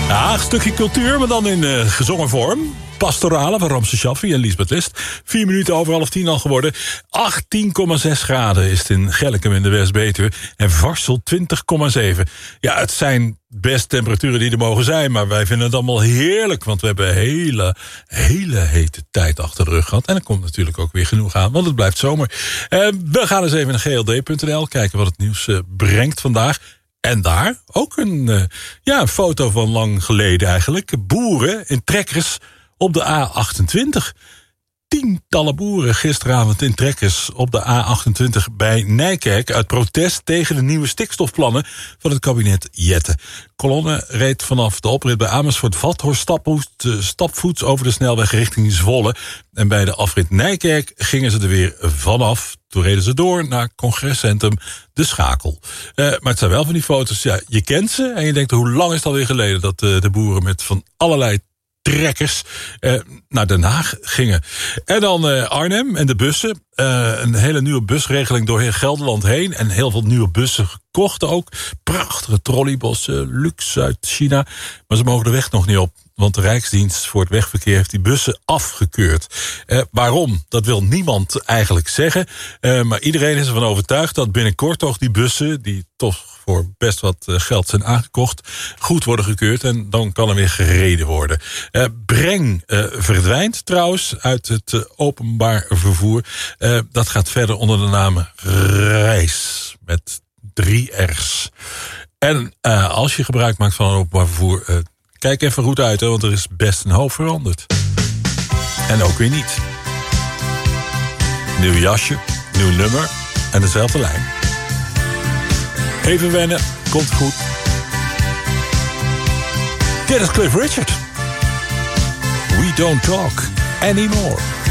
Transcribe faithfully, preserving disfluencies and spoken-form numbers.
Ja, een stukje cultuur, maar dan in uh, gezongen vorm. Pastorale van Ramse Shaffi en Liesbeth List. Vier minuten over half tien al geworden. achttien komma zes graden is het in Gellicum in de West-Betuwe. En Varsel twintig komma zeven. Ja, het zijn best temperaturen die er mogen zijn. Maar wij vinden het allemaal heerlijk. Want we hebben een hele, hele hete tijd achter de rug gehad. En er komt natuurlijk ook weer genoeg aan. Want het blijft zomer. Uh, we gaan eens even naar g l d punt n l. Kijken wat het nieuws uh, brengt vandaag. En daar ook een, uh, ja, een foto van lang geleden eigenlijk. Boeren in trekkers op de A achtentwintig. Tientallen boeren gisteravond in trekkers op de A achtentwintig bij Nijkerk uit protest tegen de nieuwe stikstofplannen van het kabinet Jette. Kolonne reed vanaf de oprit bij Amersfoort-Vathorst stapvoets over de snelweg richting Zwolle. En bij de afrit Nijkerk gingen ze er weer vanaf. Toen reden ze door naar congrescentrum De Schakel. Uh, maar het zijn wel van die foto's, ja, je kent ze en je denkt, hoe lang is het alweer geleden dat uh, de boeren met van allerlei trekkers uh, naar Den Haag gingen. En dan uh, Arnhem en de bussen. Uh, een hele nieuwe busregeling door heel Gelderland heen. En heel veel nieuwe bussen gekocht ook. Prachtige trolleybussen, luxe uit China. Maar ze mogen de weg nog niet op. Want de Rijksdienst voor het Wegverkeer heeft die bussen afgekeurd. Uh, waarom? Dat wil niemand eigenlijk zeggen. Uh, maar iedereen is ervan overtuigd dat binnenkort toch die bussen, die toch voor best wat geld zijn aangekocht, goed worden gekeurd. En dan kan er weer gereden worden. Uh, Breng uh, verdwijnt trouwens uit het uh, openbaar vervoer. Uh, dat gaat verder onder de naam Reis. Met drie R's. En uh, als je gebruik maakt van een openbaar vervoer, Uh, kijk even goed uit, hè, want er is best een hoop veranderd. En ook weer niet. Nieuw jasje, nieuw nummer en dezelfde lijn. Even wennen, komt goed. Dit is Cliff Richard. We don't talk anymore.